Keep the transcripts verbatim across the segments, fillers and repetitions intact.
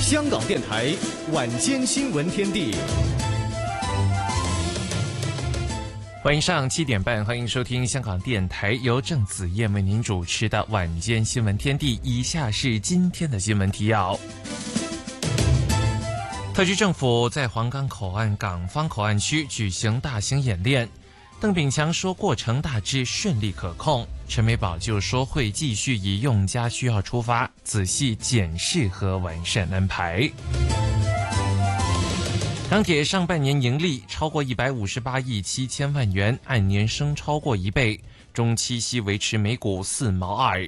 香港电台晚间新闻天地， 欢迎上七点半，欢迎收听香港电台由郑子燕为您主持的晚间新闻天地。以下是今天的新闻提要。特区政府在皇岗口岸港方口岸区举行大型演练，邓炳强说过程大致顺利可控，陈美宝就说会继续以用家需要出发，仔细检视和完善安排。港铁上半年盈利超过一百五十八亿七千万元，按年升超过一倍，中期息维持每股四毛二。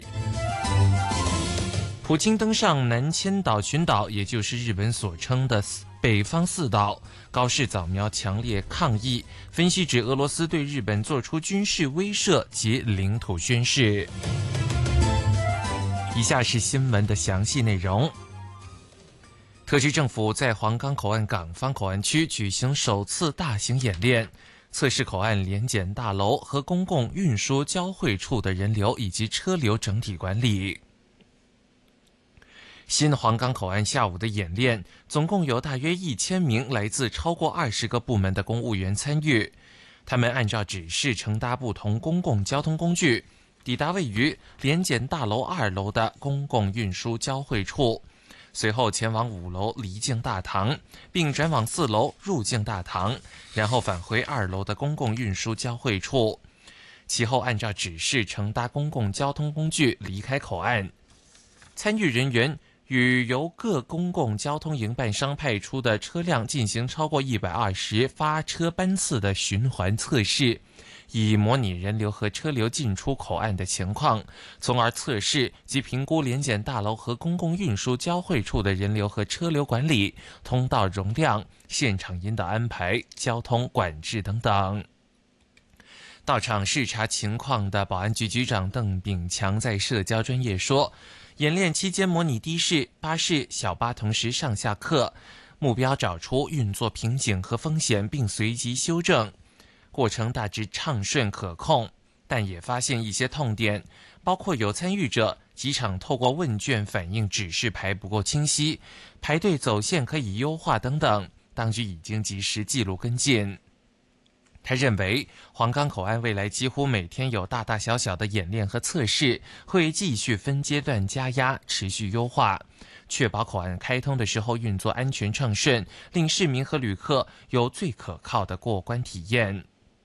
普京登上南千岛群岛，也就是日本所称的北方四岛，高市早苗强烈抗议，分析指俄罗斯对日本做出军事威慑及领土宣示。以下是新闻的详细内容。特区政府在皇岗口岸港方口岸区举行首次大型演练，测试口岸联检大楼和公共运输交汇处的人流以及车流整体管理。新皇岗口岸下午的演练，总共有大约一千名来自超过二十个部门的公务员参与。他们按照指示乘搭不同公共交通工具，抵达位于联检大楼二楼的公共运输交汇处，随后前往五楼离境大堂，并转往四楼入境大堂，然后返回二楼的公共运输交汇处。其后按照指示乘搭公共交通工具离开口岸。参与人员与由各公共交通营办商派出的车辆进行超过一百二十发车班次的循环测试，以模拟人流和车流进出口岸的情况，从而测试及评估联检大楼和公共运输交汇处的人流和车流管理、通道容量、现场引导安排、交通管制等等。到场视察情况的保安局局长邓炳强在社交专页说，演练期间模拟的士、巴士、小巴同时上下客，目标找出运作瓶颈和风险并随即修正，过程大致畅顺可控，但也发现一些痛点，包括有参与者机场透过问卷反映指示牌不够清晰，排队走线可以优化等等，当局已经及时记录跟进。他认为皇岗口岸未来几乎每天有大大小小的演练和测试，会继续分阶段加压，持续优化，确保口岸开通的时候运作安全畅顺，令市民和旅客有最可靠的过关体验。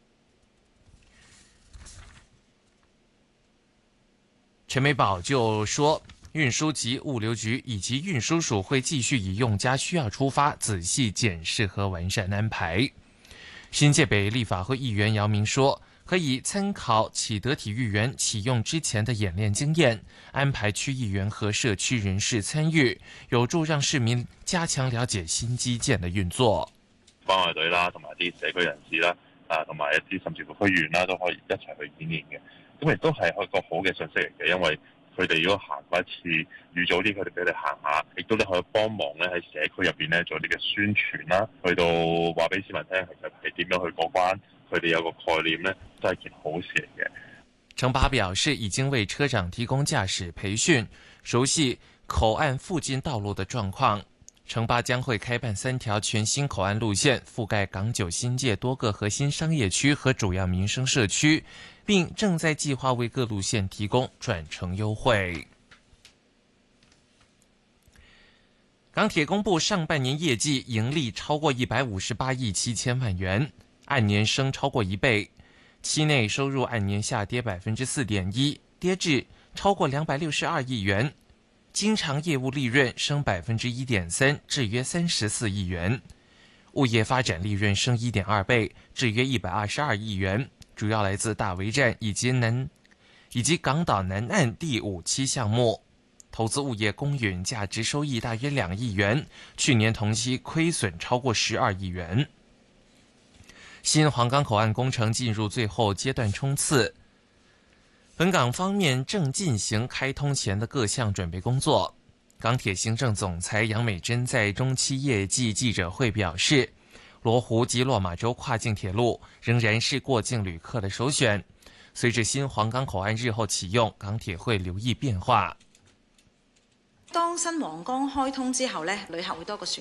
陈美宝就说，运输及物流局以及运输署会继续以用家需要出发，仔细检视和完善安排。新界北立法会议员姚明说，可以参考启德体育园启用之前的演练经验，安排区议员和社區人士參與，有助讓市民加強了解新基建的運作。 關愛隊啦，同埋啲社區人士啦，啊，同埋一啲甚至乎區議員啦，都可以一齊去演練嘅。咁亦都係一個好嘅信息嚟嘅，因為佢哋如果行過一次預早啲，佢哋俾你行下，亦都咧可以幫忙咧喺社區入邊咧做啲嘅宣傳啦，去到話俾市民聽，其實係點樣去過關，佢哋有個概念咧，都係件好事嚟嘅。 程拔表示，已經為車長提供駕駛培訓，熟悉口岸附近道路的狀況。程拔將會開辦三條全新口岸路線，覆蓋港九新界多個核心商業區和主要民生社區，並正在計劃為各路線提供轉乘優惠。港鐵公布上半年業績盈利超過一百五十八億七千萬元，按年升超過一倍。期內收入按年下跌百分之四點一，跌至超過兩百六十二億元。經常業務利潤升百分之一點三，至約三十四億元。物業發展利潤升一點二倍，至約一百二十二億元，主要來自大圍站以及南以及港島南岸第五期項目。投資物業公允價值收益大約兩億元，去年同期虧損超過十二億元。新皇崗口岸工程進入最後階段衝刺，本港方面正進行開通前的各項準備工作。港鐵行政總裁楊美珍在中期業績記者會表示，羅湖及落馬洲跨境鐵路仍然是過境旅客的首選。隨着新皇崗口岸日後啟用，港鐵會留意變化。 當新皇崗開通之後咧，旅客會多個選